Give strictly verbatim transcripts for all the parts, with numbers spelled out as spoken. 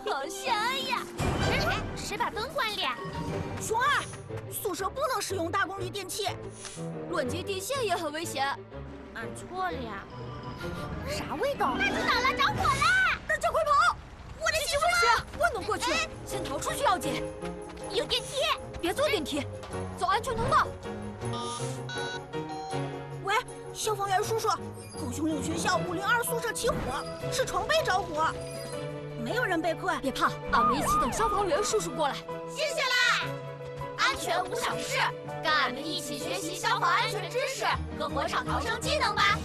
好香呀！哎，谁把灯关了？ 熊二，宿舍不能使用大功率电器， 乱接电线也很危险。 俺错了呀。 啥味道？ 大知道了，着火了！大家快跑！我的媳妇儿！不能过去，哎、先逃出去要紧。 有电梯， 别坐电梯，走安全通道。喂，消防员叔叔，狗熊岭学校五零二宿舍起火，是床被着火，没有人被困。 别怕，俺们一起等消防员叔叔过来。 谢谢啦！ 安全无小事，跟俺们一起学习消防安全知识和火场逃生技能吧。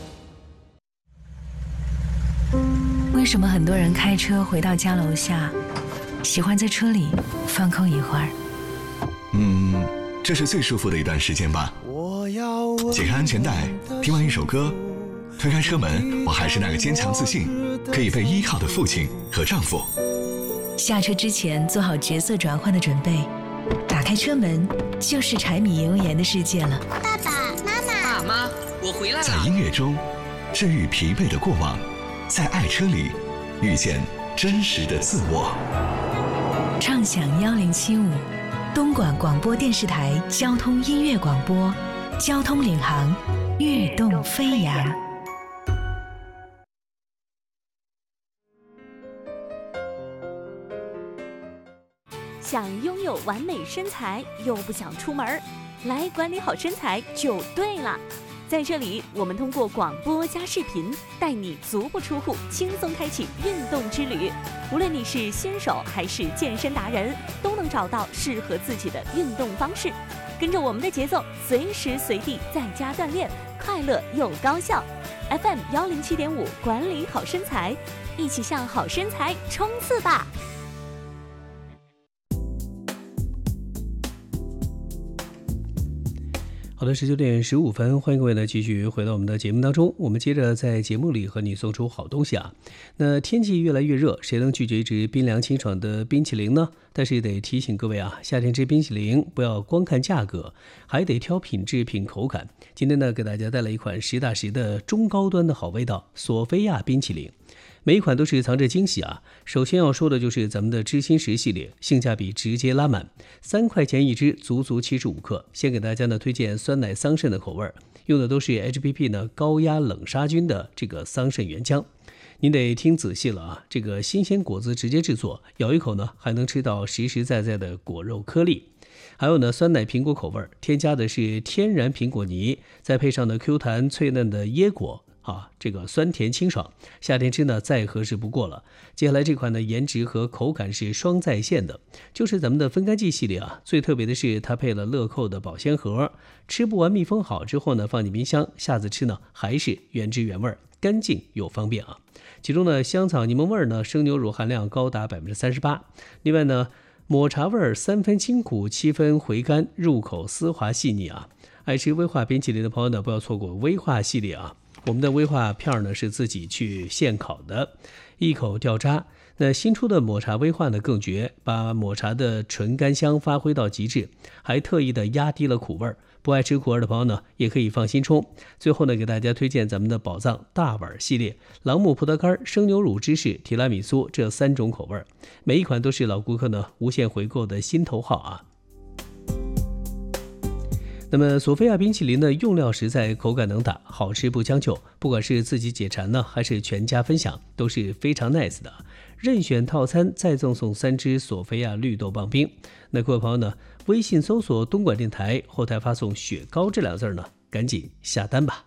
为什么很多人开车回到家楼下，喜欢在车里放空一会儿？ 嗯，这是最舒服的一段时间吧。解开安全带，听完一首歌，推开车门，我还是那个坚强自信、可以被依靠的父亲和丈夫。 下车之前做好角色转换的准备，打开车门就是柴米油盐的世界了。 爸爸妈妈， 爸妈，我回来了。 在音乐中治愈疲惫的过往，在爱车里遇见真实的自我。 畅享幺零七五，东莞广播电视台交通音乐广播，交通领航，跃动飞扬。 想拥有完美身材又不想出门，来管理好身材就对了。在这里，我们通过广播加视频，带你足不出户，轻松开启运动之旅。无论你是新手还是健身达人，都能找到适合自己的运动方式。跟着我们的节奏，随时随地在家锻炼，快乐又高效。F M 幺零七点五，管理好身材，一起向好身材冲刺吧！ 好的，十九点十五分，欢迎各位呢继续回到我们的节目当中。我们接着在节目里和你送出好东西啊。那天气越来越热，谁能拒绝一支冰凉清爽的冰淇淋呢？但是也得提醒各位啊，夏天吃冰淇淋不要光看价格，还得挑品质品口感。今天呢，给大家带来一款实打实的中高端的好味道——索菲亚冰淇淋。每一款都是藏着惊喜啊！首先要说的就是咱们的知心石系列，性价比直接拉满，三块钱一支，足足七十五克。先给大家呢推荐酸奶桑葚的口味，用的都是 H P P 呢高压冷杀菌的这个桑葚原浆。您得听仔细了啊！这个新鲜果子直接制作，咬一口呢还能吃到实实在在的果肉颗粒。还有呢，酸奶苹果口味，添加的是天然苹果泥，再配上呢 Q 弹脆嫩的椰果。啊，这个酸甜清爽，夏天吃呢再合适不过了。接下来这款呢，颜值和口感是双在线的，就是咱们的分干剂系列啊。最特别的是它配了乐扣的保鲜盒，吃不完密封好之后呢，放进冰箱，下次吃呢还是原汁原味，干净又方便啊。其中呢，香草柠檬味呢，生牛乳含量高达百分之三十八。另外呢，抹茶味三分清苦，七分回甘，入口丝滑细腻啊。爱吃威化冰淇淋的朋友呢，不要错过威化系列啊。我们的威化片呢是自己去现烤的，一口掉渣。那新出的抹茶威化呢更绝，把抹茶的纯干香发挥到极致，还特意的压低了苦味。不爱吃苦味的朋友呢，也可以放心冲。最后呢，给大家推荐咱们的宝藏大碗系列，朗姆葡萄干、生牛乳芝士、提拉米苏这三种口味，每一款都是老顾客呢无限回购的心头好啊。那么索菲亚冰淇淋的用料实在，口感能打，好吃不将就，不管是自己解馋呢，还是全家分享，都是非常 nice 的。任选套餐再赠送三支索菲亚绿豆棒冰。那各位朋友呢，微信搜索东莞电台，后台发送雪糕这两字呢，赶紧下单吧。